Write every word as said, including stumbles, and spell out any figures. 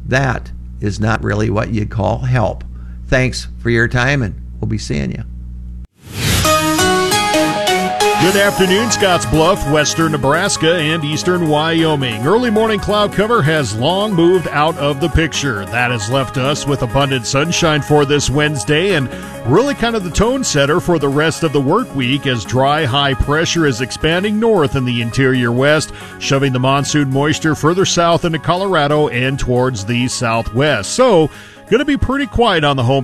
That is not really what you'd call help. Thanks for your time, and we'll be seeing you. Good afternoon, Scottsbluff, western Nebraska, and eastern Wyoming. Early morning cloud cover has long moved out of the picture. That has left us with abundant sunshine for this Wednesday and really kind of the tone setter for the rest of the work week as dry high pressure is expanding north in the interior west, shoving the monsoon moisture further south into Colorado and towards the southwest. So, going to be pretty quiet on the home